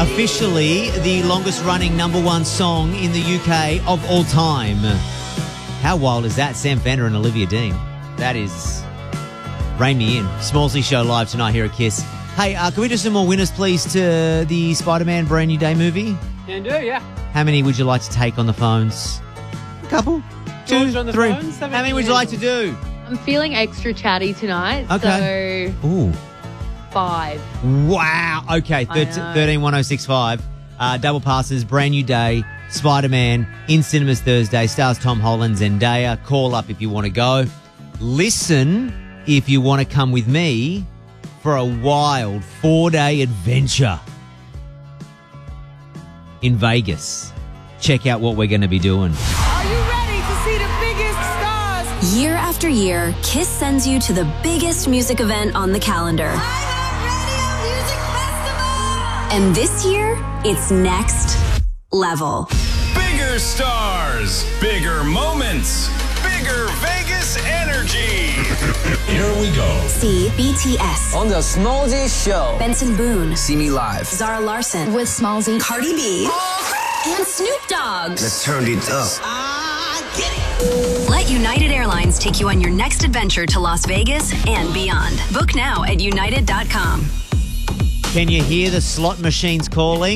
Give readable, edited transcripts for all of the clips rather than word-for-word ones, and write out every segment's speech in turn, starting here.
Officially the longest running number one song in the UK of all time. How wild is that? Sam Fender and Olivia Dean. That is Rein Me In. Smallsy Show live tonight here at Kiss. Hey, can we do some more winners, please, to the Spider-Man Brand New Day movie? Can do, yeah. How many would you like to take on the phones? A couple? George on the three. phones? How many would you like to do? I'm feeling extra chatty tonight, Okay. so Ooh. 5. Wow. Okay, I know. 131065. Double passes, Brand New Day, Spider-Man, in cinemas Thursday, stars Tom Holland, Zendaya. Call up if you want to go. Listen if you want to come with me for a wild 4-day adventure in Vegas. Check out what we're going to be doing. Are you ready to see the biggest stars? Year after year, Kiss sends you to the biggest music event on the calendar. Radio Music Festival! And this year, it's next level. Bigger stars, bigger moments, bigger Vegas energy. Here we go. See BTS, On the Smallzy Show. Benson Boone, See me live. Zara Larson, with Smallzy, Cardi B, and Snoop Dogg. Let's turn it up. Let United Airlines take you on your next adventure to Las Vegas and beyond. Book now at united.com. Can you hear the slot machines calling?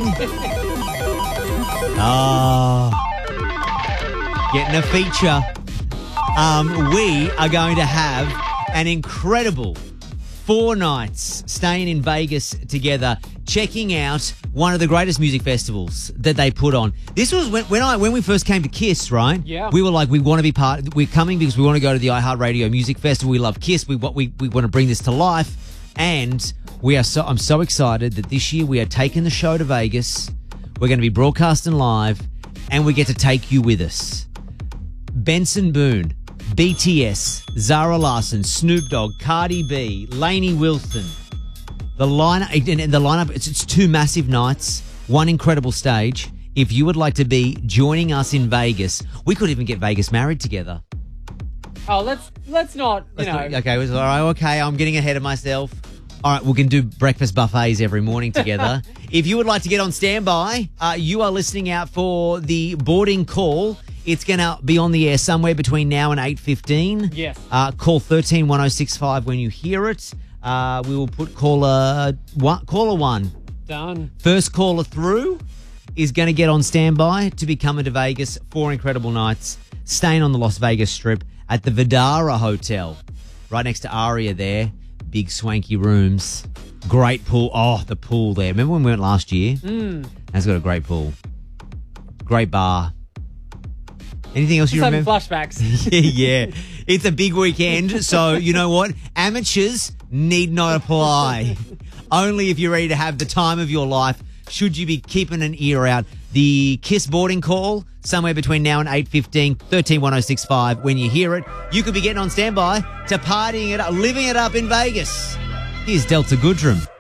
Oh, getting a feature. We are going to have an incredible 4 nights staying in Vegas together, checking out one of the greatest music festivals that they put on. This was when we first came to Kiss, right? Yeah. We were like, we want to be part. We're coming because we want to go to the iHeartRadio Music Festival. We love Kiss. We want to bring this to life, and I'm so excited that this year we are taking the show to Vegas. We're going to be broadcasting live, and we get to take you with us. Benson Boone, BTS, Zara Larson, Snoop Dogg, Cardi B, Lainey Wilson. The lineup, it's 2 massive nights, 1 incredible stage. If you would like to be joining us in Vegas, we could even get Vegas married together. Oh, let's not, Okay, I'm getting ahead of myself. All right, we can do breakfast buffets every morning together. If you would like to get on standby, you are listening out for the boarding call. It's going to be on the air somewhere between now and 8:15. Yes. Call 131065 when you hear it. We will put caller 1. Done. First caller through is going to get on standby to be coming to Vegas. 4 incredible nights, staying on the Las Vegas Strip at the Vidara Hotel, right next to Aria there. Big swanky rooms, great pool. Oh, the pool there. Remember when we went last year? That's got a great pool, great bar. Anything else you Just having remember? flashbacks. Yeah. It's a big weekend, so you know what? Amateurs need not apply. Only if you're ready to have the time of your life should you be keeping an ear out. The Kiss boarding call, somewhere between now and 8:15, 131065. When you hear it, you could be getting on standby to partying it up, living it up in Vegas. Here's Delta Goodrum.